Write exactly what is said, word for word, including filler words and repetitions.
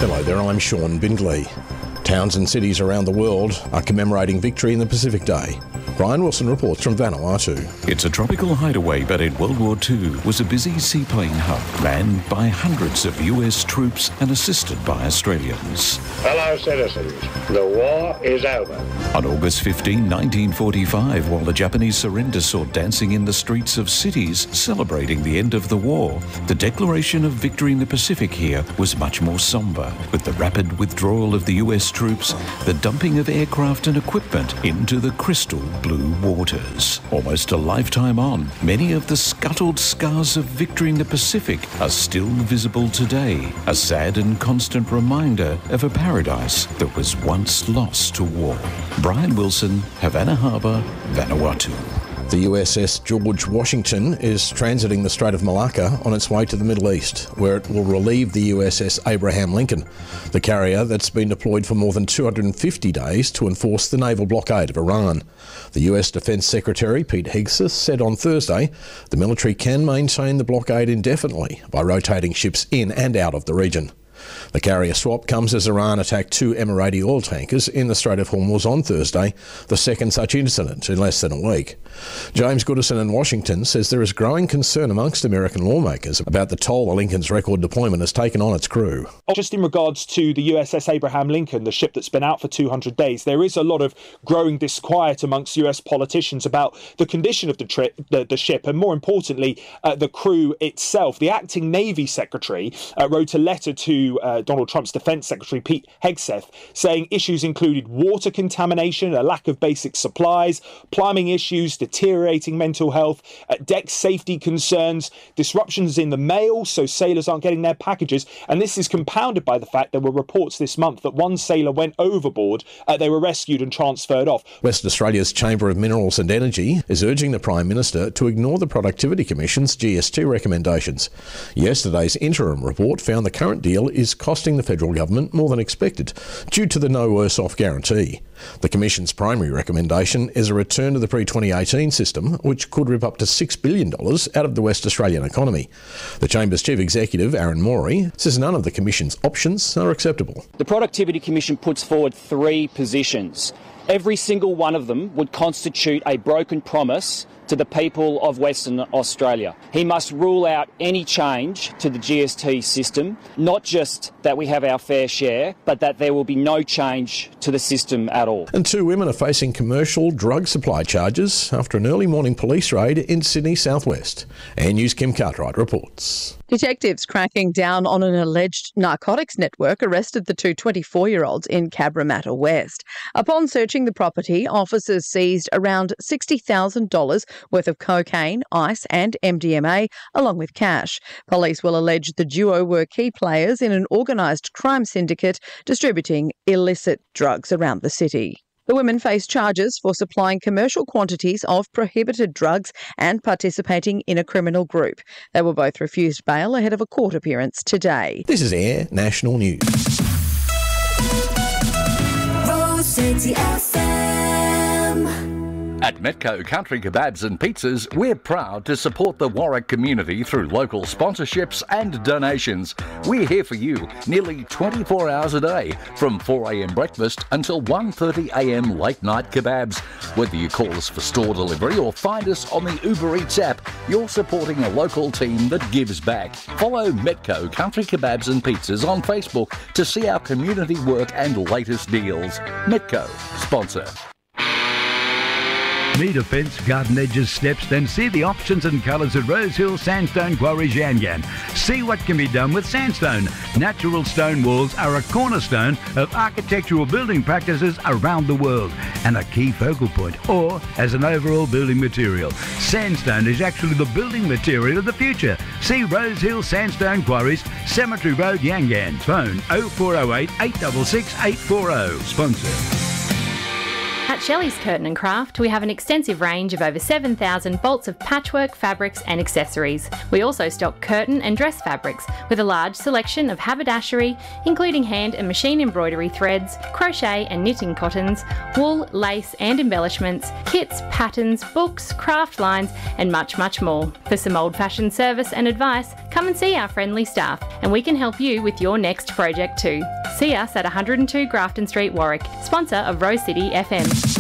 Hello there, I'm Sean Bindley. Towns and cities around the world are commemorating Victory in the Pacific Day. Brian Wilson reports from Vanuatu. It's a tropical hideaway, but in World War Two was a busy seaplane hub manned by hundreds of U S troops and assisted by Australians. Fellow citizens, the war is over. On August fifteenth, nineteen forty-five, while the Japanese surrender saw dancing in the streets of cities celebrating the end of the war, the declaration of victory in the Pacific here was much more sombre, with the rapid withdrawal of the U S troops, the dumping of aircraft and equipment into the crystal blue waters. Almost a lifetime on, many of the scuttled scars of victory in the Pacific are still visible today, a sad and constant reminder of a paradise that was once lost to war. Brian Wilson, Havana Harbour, Vanuatu. The U S S George Washington is transiting the Strait of Malacca on its way to the Middle East, where it will relieve the U S S Abraham Lincoln, the carrier that's been deployed for more than two hundred fifty days to enforce the naval blockade of Iran. The U S Defence Secretary, Pete Hegseth, said on Thursday the military can maintain the blockade indefinitely by rotating ships in and out of the region. The carrier swap comes as Iran attacked two Emirati oil tankers in the Strait of Hormuz on Thursday, the second such incident in less than a week. James Goodison in Washington says there is growing concern amongst American lawmakers about the toll the Lincoln's record deployment has taken on its crew. Just in regards to the U S S Abraham Lincoln, the ship that's been out for two hundred days, there is a lot of growing disquiet amongst U S politicians about the condition of the, tri- the, the ship and, more importantly, uh, the crew itself. The acting Navy Secretary uh, wrote a letter to uh, Donald Trump's Defence Secretary, Pete Hegseth, saying issues included water contamination, a lack of basic supplies, plumbing issues, deteriorating mental health, uh, deck safety concerns, disruptions in the mail, so sailors aren't getting their packages. And this is compounded by the fact there were reports this month that one sailor went overboard, uh, they were rescued and transferred off. Western Australia's Chamber of Minerals and Energy is urging the Prime Minister to ignore the Productivity Commission's G S T recommendations. Yesterday's interim report found the current deal is costing the federal government more than expected due to the no worse off guarantee. The Commission's primary recommendation is a return to the pre twenty eighteen system, which could rip up to six billion dollars out of the West Australian economy. The Chamber's Chief Executive, Aaron Morey, says none of the Commission's options are acceptable. The Productivity Commission puts forward three positions. Every single one of them would constitute a broken promise to the people of Western Australia. He must rule out any change to the G S T system, not just that we have our fair share, but that there will be no change to the system at all. And two women are facing commercial drug supply charges after an early morning police raid in Sydney southwest. And News' Kim Cartwright reports. Detectives cracking down on an alleged narcotics network arrested the two twenty-four-year-olds in Cabramatta West. Upon searching the property, officers seized around sixty thousand dollars worth of cocaine, ice and M D M A, along with cash. Police will allege the duo were key players in an organised crime syndicate distributing illicit drugs around the city. The women face charges for supplying commercial quantities of prohibited drugs and participating in a criminal group. They were both refused bail ahead of a court appearance today. This is Air National News. Rose City F M. At Metco Country Kebabs and Pizzas, we're proud to support the Warwick community through local sponsorships and donations. We're here for you nearly twenty-four hours a day, from four a.m. breakfast until one thirty a.m. late night kebabs. Whether you call us for store delivery or find us on the Uber Eats app, you're supporting a local team that gives back. Follow Metco Country Kebabs and Pizzas on Facebook to see our community work and latest deals. Metco, sponsor. Need a fence, garden edges, steps? Then see the options and colours at Rosehill Sandstone Quarries Yangan. See what can be done with sandstone. Natural stone walls are a cornerstone of architectural building practices around the world and a key focal point, or as an overall building material. Sandstone is actually the building material of the future. See Rosehill Sandstone Quarries, Cemetery Road, Yangan. Phone oh four oh eight, eight six six, eight four oh. Sponsor. At Shelley's Curtain and Craft, we have an extensive range of over seven thousand bolts of patchwork, fabrics and accessories. We also stock curtain and dress fabrics with a large selection of haberdashery, including hand and machine embroidery threads, crochet and knitting cottons, wool, lace and embellishments, kits, patterns, books, craft lines and much, much more. For some old-fashioned service and advice, come and see our friendly staff and we can help you with your next project too. See us at one oh two Grafton Street, Warwick, sponsor of Rose City F M.